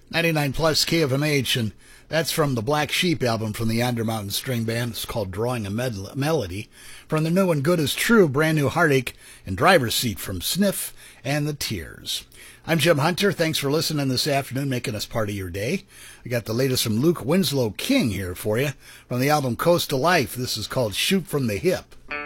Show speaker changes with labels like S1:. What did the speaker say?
S1: 99 plus KFMH, and that's from the Black Sheep album from the Yonder Mountain String Band. It's called Drawing a Melody. From the new one, Good Is True, Brand New Heartache, and Driver's Seat from Sniff and the Tears. I'm Jim Hunter. Thanks for listening this afternoon, making us part of your day. I got the latest from Luke Winslow King here for you from the album Coast to Life. This is called Shoot from the Hip.